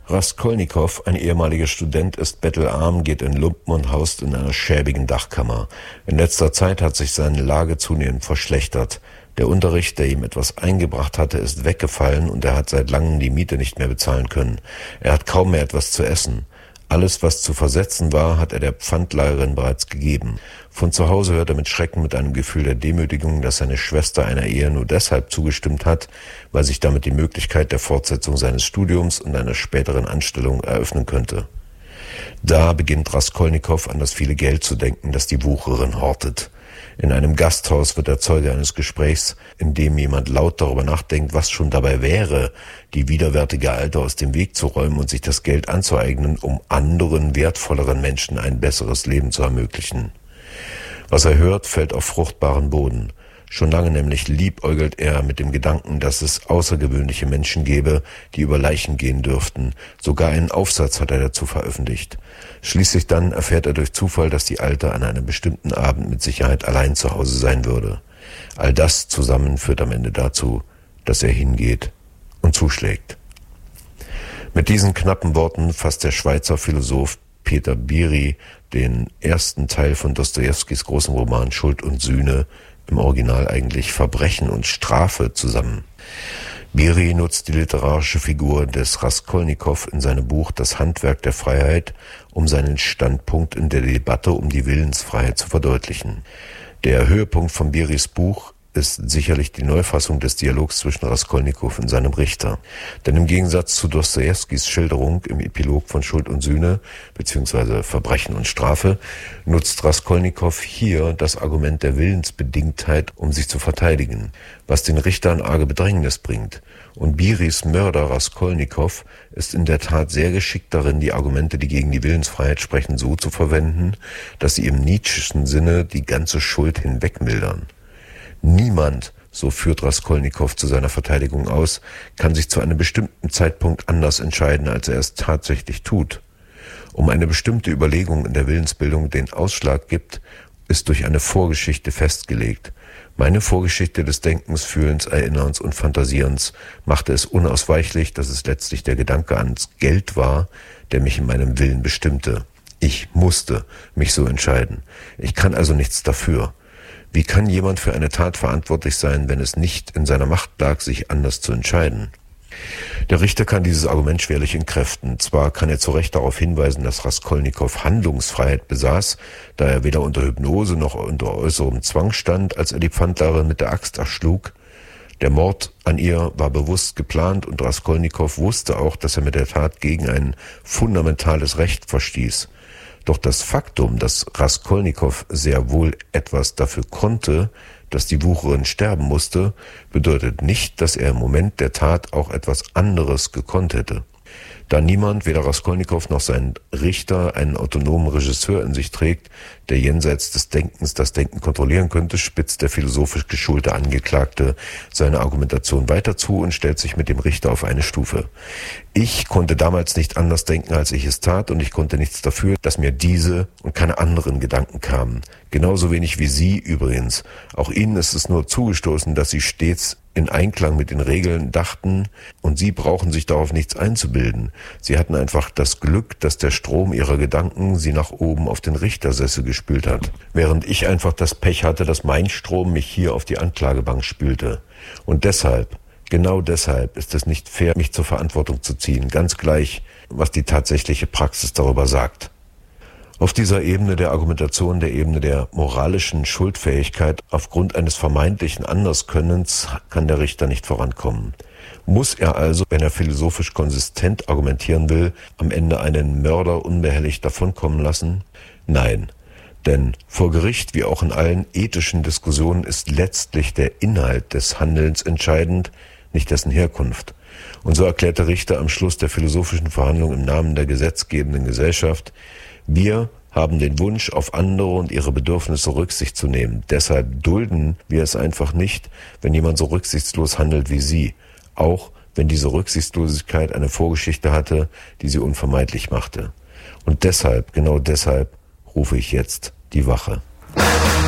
Raskolnikow, ein ehemaliger Student, ist bettelarm, geht in Lumpen und haust in einer schäbigen Dachkammer. In letzter Zeit hat sich seine Lage zunehmend verschlechtert. Der Unterricht, der ihm etwas eingebracht hatte, ist weggefallen und er hat seit langem die Miete nicht mehr bezahlen können. Er hat kaum mehr etwas zu essen. Alles, was zu versetzen war, hat er der Pfandleiherin bereits gegeben. Von zu Hause hört er mit Schrecken, mit einem Gefühl der Demütigung, dass seine Schwester einer Ehe nur deshalb zugestimmt hat, weil sich damit die Möglichkeit der Fortsetzung seines Studiums und einer späteren Anstellung eröffnen könnte. Da beginnt Raskolnikow an das viele Geld zu denken, das die Wucherin hortet. In einem Gasthaus wird er Zeuge eines Gesprächs, in dem jemand laut darüber nachdenkt, was schon dabei wäre, die widerwärtige Alte aus dem Weg zu räumen und sich das Geld anzueignen, um anderen, wertvolleren Menschen ein besseres Leben zu ermöglichen. Was er hört, fällt auf fruchtbaren Boden. Schon lange nämlich liebäugelt er mit dem Gedanken, dass es außergewöhnliche Menschen gäbe, die über Leichen gehen dürften. Sogar einen Aufsatz hat er dazu veröffentlicht. Schließlich dann erfährt er durch Zufall, dass die Alte an einem bestimmten Abend mit Sicherheit allein zu Hause sein würde. All das zusammen führt am Ende dazu, dass er hingeht und zuschlägt. Mit diesen knappen Worten fasst der Schweizer Philosoph Peter Biri den ersten Teil von Dostojewskis großen Roman Schuld und Sühne, im Original eigentlich Verbrechen und Strafe, zusammen. Biri nutzt die literarische Figur des Raskolnikow in seinem Buch Das Handwerk der Freiheit, um seinen Standpunkt in der Debatte um die Willensfreiheit zu verdeutlichen. Der Höhepunkt von Biris Buch ist sicherlich die Neufassung des Dialogs zwischen Raskolnikow und seinem Richter. Denn im Gegensatz zu Dostojewskis Schilderung im Epilog von Schuld und Sühne bzw. Verbrechen und Strafe nutzt Raskolnikow hier das Argument der Willensbedingtheit, um sich zu verteidigen, was den Richter in arge Bedrängnis bringt. Und Biris Mörder Raskolnikow ist in der Tat sehr geschickt darin, die Argumente, die gegen die Willensfreiheit sprechen, so zu verwenden, dass sie im Nietzscheschen Sinne die ganze Schuld hinwegmildern. Niemand, so führt Raskolnikow zu seiner Verteidigung aus, kann sich zu einem bestimmten Zeitpunkt anders entscheiden, als er es tatsächlich tut. Um eine bestimmte Überlegung in der Willensbildung den Ausschlag gibt, ist durch eine Vorgeschichte festgelegt. Meine Vorgeschichte des Denkens, Fühlens, Erinnerns und Fantasierens machte es unausweichlich, dass es letztlich der Gedanke ans Geld war, der mich in meinem Willen bestimmte. Ich musste mich so entscheiden. Ich kann also nichts dafür. Wie kann jemand für eine Tat verantwortlich sein, wenn es nicht in seiner Macht lag, sich anders zu entscheiden? Der Richter kann dieses Argument schwerlich entkräften. Zwar kann er zu Recht darauf hinweisen, dass Raskolnikow Handlungsfreiheit besaß, da er weder unter Hypnose noch unter äußerem Zwang stand, als er die Pfandleiherin mit der Axt erschlug. Der Mord an ihr war bewusst geplant und Raskolnikow wusste auch, dass er mit der Tat gegen ein fundamentales Recht verstieß. Doch das Faktum, dass Raskolnikow sehr wohl etwas dafür konnte, dass die Wucherin sterben musste, bedeutet nicht, dass er im Moment der Tat auch etwas anderes gekonnt hätte. Da niemand, weder Raskolnikow noch sein Richter, einen autonomen Regisseur in sich trägt, der jenseits des Denkens das Denken kontrollieren könnte, spitzt der philosophisch geschulte Angeklagte seine Argumentation weiter zu und stellt sich mit dem Richter auf eine Stufe. Ich konnte damals nicht anders denken, als ich es tat, und ich konnte nichts dafür, dass mir diese und keine anderen Gedanken kamen. Genauso wenig wie Sie übrigens. Auch Ihnen ist es nur zugestoßen, dass Sie stets in Einklang mit den Regeln dachten, und Sie brauchen sich darauf nichts einzubilden. Sie hatten einfach das Glück, dass der Strom Ihrer Gedanken Sie nach oben auf den Richtersessel gespült hat, während ich einfach das Pech hatte, dass mein Strom mich hier auf die Anklagebank spülte. Und deshalb, genau deshalb ist es nicht fair, mich zur Verantwortung zu ziehen, ganz gleich, was die tatsächliche Praxis darüber sagt. Auf dieser Ebene der Argumentation, der Ebene der moralischen Schuldfähigkeit aufgrund eines vermeintlichen Anderskönnens, kann der Richter nicht vorankommen. Muss er also, wenn er philosophisch konsistent argumentieren will, am Ende einen Mörder unbehelligt davonkommen lassen? Nein, denn vor Gericht wie auch in allen ethischen Diskussionen ist letztlich der Inhalt des Handelns entscheidend, nicht dessen Herkunft. Und so erklärt der Richter am Schluss der philosophischen Verhandlung im Namen der gesetzgebenden Gesellschaft: Wir haben den Wunsch, auf andere und ihre Bedürfnisse Rücksicht zu nehmen. Deshalb dulden wir es einfach nicht, wenn jemand so rücksichtslos handelt wie Sie, auch wenn diese Rücksichtslosigkeit eine Vorgeschichte hatte, die sie unvermeidlich machte. Und deshalb, genau deshalb, rufe ich jetzt die Wache.